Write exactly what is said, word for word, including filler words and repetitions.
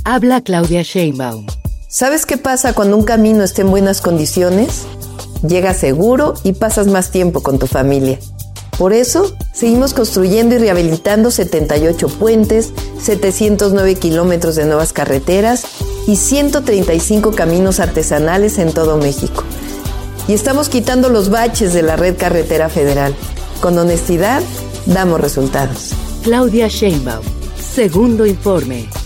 Habla Claudia Sheinbaum. ¿Sabes qué pasa cuando un camino está en buenas condiciones? Llegas seguro y pasas más tiempo con tu familia. Por eso, seguimos construyendo y rehabilitando setenta y ocho puentes, setecientos nueve kilómetros de nuevas carreteras y ciento treinta y cinco caminos artesanales en todo México. Y estamos quitando los baches de la red carretera federal. Con honestidad, damos resultados. Claudia Sheinbaum. Segundo informe.